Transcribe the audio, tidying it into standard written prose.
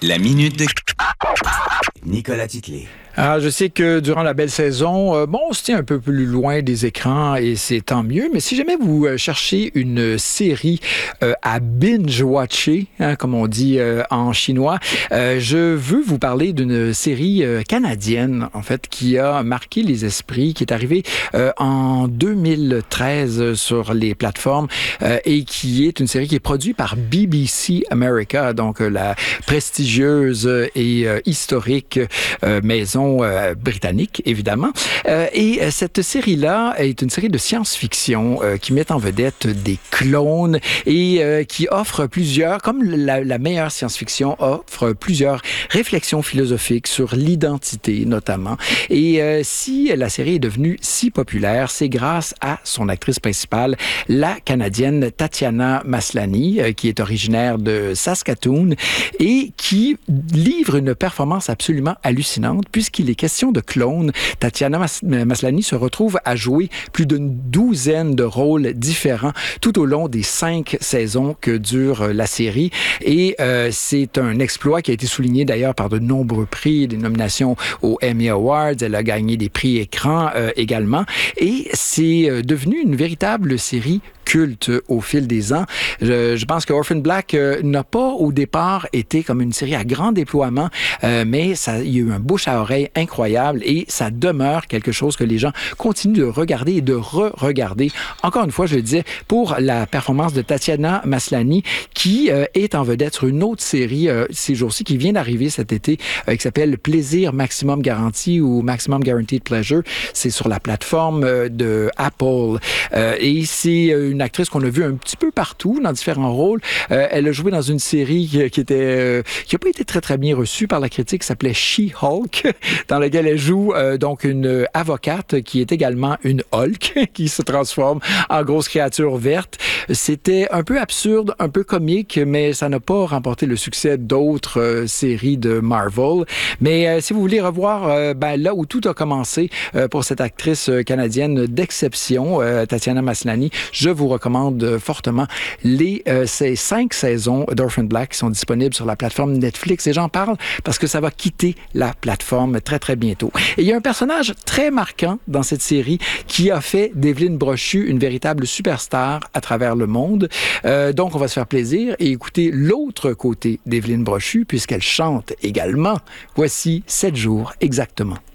La minute de Nicolas Titley. Alors, je sais que durant la belle saison, on se tient un peu plus loin des écrans et c'est tant mieux. Mais si jamais vous cherchez une série à binge-watcher, comme on dit en chinois, je veux vous parler d'une série canadienne, en fait, qui a marqué les esprits, qui est arrivée en 2013 sur les plateformes et qui est une série qui est produite par BBC America, donc la prestigieuse et historique maison britannique, évidemment. Et cette série-là est une série de science-fiction qui met en vedette des clones et qui offre plusieurs, comme la meilleure science-fiction, offre plusieurs réflexions philosophiques sur l'identité, notamment. Et si la série est devenue si populaire, c'est grâce à son actrice principale, la Canadienne Tatiana Maslany, qui est originaire de Saskatoon et qui livre une performance absolument hallucinante puisqu'il est question de clones. Tatiana Maslany se retrouve à jouer plus d'une douzaine de rôles différents tout au long des 5 saisons que dure la série. Et c'est un exploit qui a été souligné d'ailleurs par de nombreux prix, des nominations aux Emmy Awards. Elle a gagné des prix écran également. Et c'est devenu une véritable série culte au fil des ans. Je pense que Orphan Black n'a pas au départ été comme une série à grand déploiement, mais il y a eu un bouche à oreille incroyable et ça demeure quelque chose que les gens continuent de regarder et de re-regarder. Encore une fois, je le disais, pour la performance de Tatiana Maslany qui est en vedette sur une autre série ces jours-ci qui vient d'arriver cet été qui s'appelle Plaisir Maximum Garanti ou Maximum Guaranteed Pleasure. C'est sur la plateforme de Apple et c'est une actrice qu'on a vue un petit peu partout dans différents rôles. Elle a joué dans une série qui a pas été très très bien reçue par la critique, qui s'appelait She-Hulk, dans laquelle elle joue donc une avocate qui est également une Hulk qui se transforme en grosse créature verte. C'était un peu absurde, un peu comique, mais ça n'a pas remporté le succès d'autres séries de Marvel. Mais si vous voulez revoir là où tout a commencé pour cette actrice canadienne d'exception, Tatiana Maslany, je vous recommande fortement ces 5 saisons d'Orphan Black qui sont disponibles sur la plateforme Netflix. Et j'en parle parce que ça va quitter la plateforme très, très bientôt. Et il y a un personnage très marquant dans cette série qui a fait d'Evelyne Brochu une véritable superstar à travers le monde. Donc, on va se faire plaisir et écouter l'autre côté d'Evelyne Brochu puisqu'elle chante également. Voici 7 jours exactement.